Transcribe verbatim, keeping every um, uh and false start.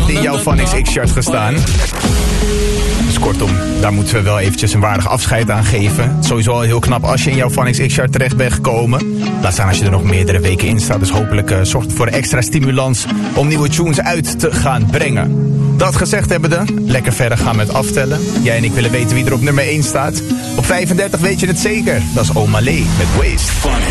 heeft in jouw Phonics X-chart gestaan. Dus kortom, daar moeten we wel eventjes een waardig afscheid aan geven. Het is sowieso al heel knap als je in jouw Phonics X-chart terecht bent gekomen. Laat staan als je er nog meerdere weken in staat. Dus hopelijk uh, zorgt het voor extra stimulans om nieuwe tunes uit te gaan brengen. Dat gezegd hebbende, lekker verder gaan met aftellen. Jij en ik willen weten wie er op nummer één staat. Op vijfendertig weet je het zeker. Dat is Omah Lay met Waste.